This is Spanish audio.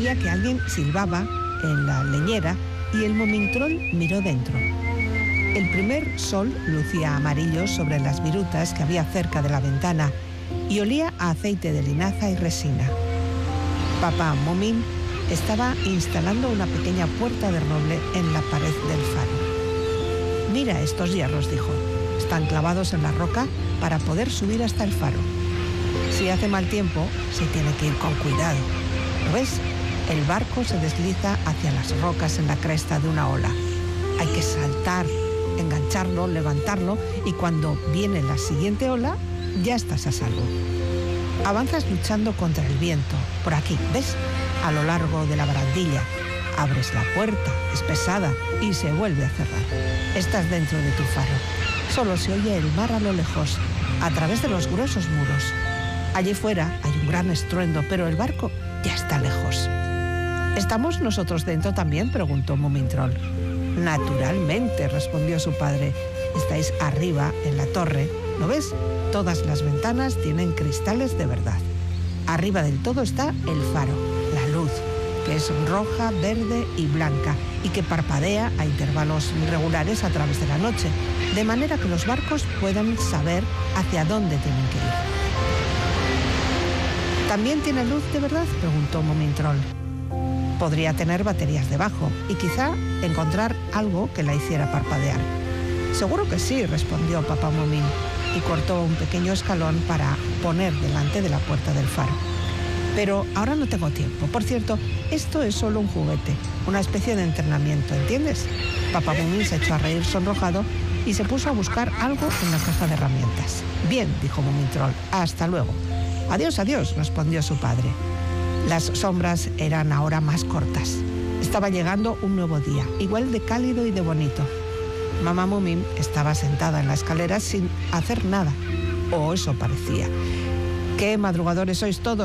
oía que alguien silbaba en la leñera y el Momintroll miró dentro. El primer sol lucía amarillo sobre las virutas que había cerca de la ventana y olía a aceite de linaza y resina. Papá Momin estaba instalando una pequeña puerta de roble en la pared del faro. «Mira estos hierros», dijo. «Están clavados en la roca para poder subir hasta el faro. Si hace mal tiempo, se tiene que ir con cuidado. ¿Lo ves? El barco se desliza hacia las rocas en la cresta de una ola. Hay que saltar, engancharlo, levantarlo y cuando viene la siguiente ola, ya estás a salvo. Avanzas luchando contra el viento. Por aquí, ¿ves? A lo largo de la barandilla. Abres la puerta, es pesada y se vuelve a cerrar. Estás dentro de tu faro. Solo se oye el mar a lo lejos, a través de los gruesos muros. Allí fuera hay un gran estruendo, pero el barco ya está lejos». «¿Estamos nosotros dentro también?», preguntó Momintroll. «Naturalmente», respondió su padre. «Estáis arriba, en la torre. ¿Lo ves? Todas las ventanas tienen cristales de verdad. Arriba del todo está el faro, la luz, que es roja, verde y blanca, y que parpadea a intervalos irregulares a través de la noche, de manera que los barcos puedan saber hacia dónde tienen que ir». «¿También tiene luz de verdad?», preguntó Momintroll. «Podría tener baterías debajo y quizá encontrar algo que la hiciera parpadear». «Seguro que sí», respondió Papá Momin, y cortó un pequeño escalón para poner delante de la puerta del faro. «Pero ahora no tengo tiempo. Por cierto, esto es solo un juguete, una especie de entrenamiento, ¿entiendes?». Papá Momin se echó a reír sonrojado y se puso a buscar algo en la caja de herramientas. «Bien», dijo Momintroll, «hasta luego». «Adiós, adiós», respondió su padre. Las sombras eran ahora más cortas. Estaba llegando un nuevo día, igual de cálido y de bonito. Mamá Momin estaba sentada en la escalera sin hacer nada, o eso parecía. «¡Qué madrugadores sois todos!»,